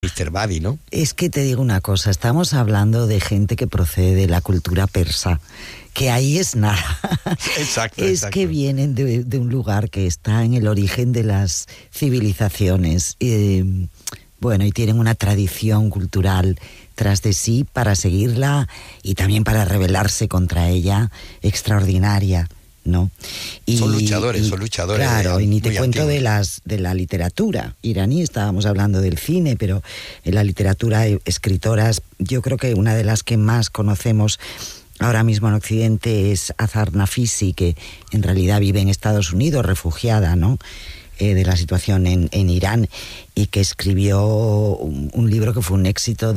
Mr. Buddy, ¿no? Es que te digo una cosa, estamos hablando de gente que procede de la cultura persa, que ahí es nada. Exacto. Es que vienen de un lugar que está en el origen de las civilizaciones. Bueno, y tienen una tradición cultural tras de sí para seguirla y también para rebelarse contra ella extraordinaria, ¿no? Son luchadores. Claro, y ni te cuento de la literatura iraní. Estábamos hablando del cine, pero en la literatura, escritoras, yo creo que una de las que más conocemos ahora mismo en Occidente es Azar Nafisi, que en realidad vive en Estados Unidos, refugiada, ¿no?, de la situación en Irán, y que escribió un libro que fue un éxito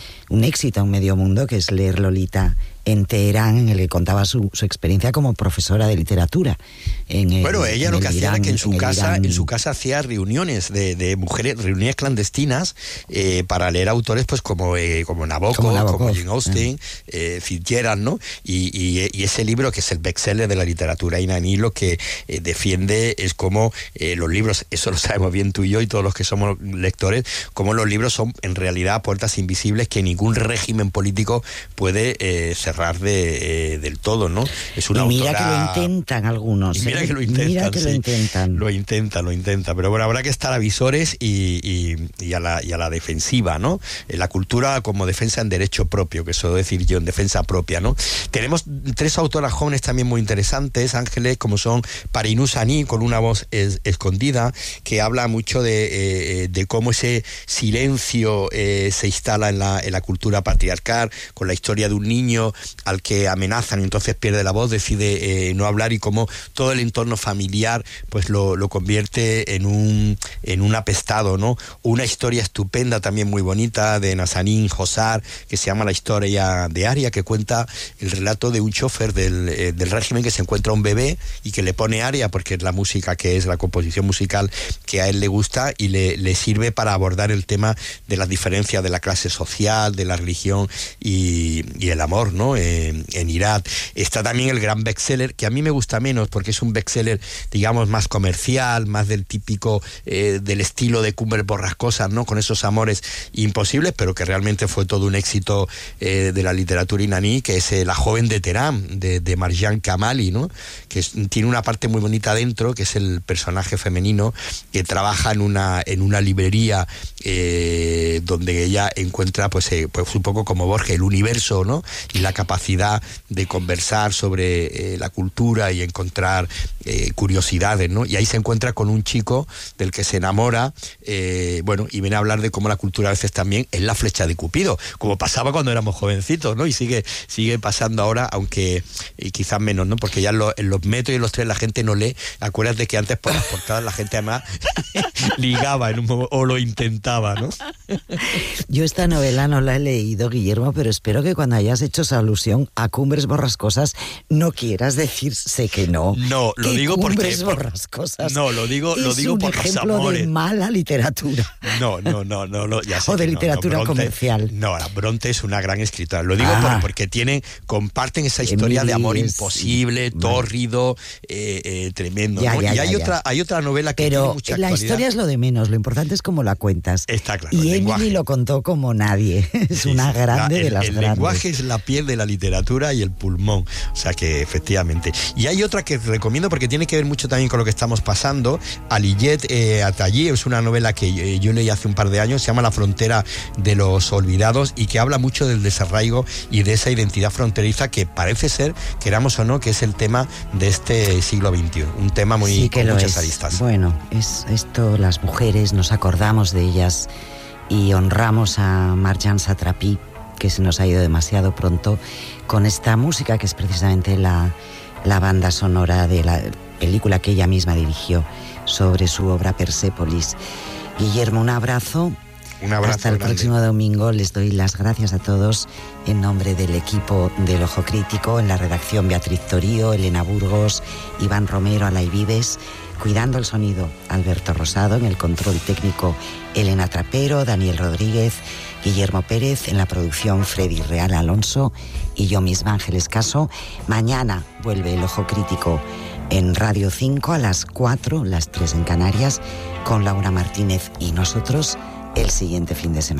en medio mundo, que es Leer Lolita en Teherán, en el que contaba su experiencia como profesora de literatura. Ella lo que hacía era que en su casa hacía reuniones de mujeres, reuniones clandestinas para leer autores pues como Nabokov, como Jane Austen, Fitzgerald, ¿no? Y ese libro, que es el bestseller de la literatura iraní, lo que defiende es cómo los libros, eso lo sabemos bien tú y yo y todos los que somos lectores, cómo los libros son en realidad puertas invisibles que ningún régimen político puede cerrar del todo, ¿no? Es una autora... Mira que lo intentan algunos. Mira que lo intentan. Lo intenta. Pero bueno, habrá que estar avisores y a la defensiva, ¿no? La cultura como defensa en derecho propio, que suelo decir yo, en defensa propia, ¿no? Tenemos 3 autoras jóvenes también muy interesantes, Ángeles, como son Parinuz Aní, con una voz escondida, que habla mucho de cómo ese silencio se instala en la cultura patriarcal, con la historia de un niño al que amenazan y entonces pierde la voz, decide no hablar, y cómo todo el entorno familiar pues lo convierte en un apestado, ¿no? Una historia estupenda también muy bonita de Nazanin Hosar, que se llama La historia de Aria, que cuenta el relato de un chofer del régimen que se encuentra un bebé y que le pone aria porque es la música que es la composición musical que a él le gusta, y le sirve para abordar el tema de las diferencias de la clase social, de la religión y el amor, ¿no? En Irak. Está también el gran bestseller, que a mí me gusta menos porque es un bestseller, digamos, más comercial, más del típico, del estilo de Cumbres Borrascosas, ¿no? Con esos amores imposibles, pero que realmente fue todo un éxito de la literatura iraní, que es La joven de Teherán, de Marjan Kamali, ¿no? Que tiene una parte muy bonita dentro, que es el personaje femenino que trabaja en una librería donde ella encuentra pues un poco como Borges, el universo, ¿no? Y la capacidad de conversar sobre la cultura y encontrar curiosidades, ¿no? Y ahí se encuentra con un chico del que se enamora, y viene a hablar de cómo la cultura a veces también es la flecha de Cupido, como pasaba cuando éramos jovencitos, ¿no? Y sigue pasando ahora, aunque quizás menos, ¿no? Porque ya en los metros y en los trenes la gente no lee. Acuérdate que antes por las portadas la gente además ligaba o lo intentaba, ¿no? Yo esta novela no la he leído, Guillermo, pero espero que cuando hayas hecho esa alusión a Cumbres Borrascosas no quieras decirse que no. No, lo digo porque... Cumbres Borrascosas. No, lo digo por los amores. Es un ejemplo de mala literatura. No, ya sé. O de literatura Bronte, comercial. No, Bronte es una gran escritora. Lo digo porque comparten esa historia de amor imposible, tórrido, tremendo, ¿no? Hay otra novela que tiene mucha actualidad. La historia es lo de menos, lo importante es cómo la cuentas. Está claro. Y Emily lo contó como nadie. Es una grande de las grandes. El lenguaje es la piel de la literatura y el pulmón. O sea que efectivamente. Y hay otra que recomiendo porque tiene que ver mucho también con lo que estamos pasando. Aliyet Atayi, es una novela que yo leí hace un par de años, se llama La frontera de los olvidados, y que habla mucho del desarraigo y de esa identidad fronteriza que parece ser, queramos o no, que es el tema de este siglo XXI. Un tema muy con muchas aristas. Bueno, es esto, las mujeres, nos acordamos de ellas y honramos a Marjane Satrapi, que se nos ha ido demasiado pronto, con esta música que es precisamente la banda sonora de la película que ella misma dirigió sobre su obra Persépolis. Guillermo, un abrazo. Hasta el próximo domingo. Les doy las gracias a todos en nombre del equipo del Ojo Crítico, en la redacción Beatriz Torío, Elena Burgos, Iván Romero, Alay Vives, cuidando el sonido Alberto Rosado, en el control técnico Elena Trapero, Daniel Rodríguez, Guillermo Pérez, en la producción Freddy Real Alonso y yo misma, Ángeles Caso. Mañana vuelve el Ojo Crítico en Radio 5 a las 4, las 3 en Canarias, con Laura Martínez, y nosotros el siguiente fin de semana.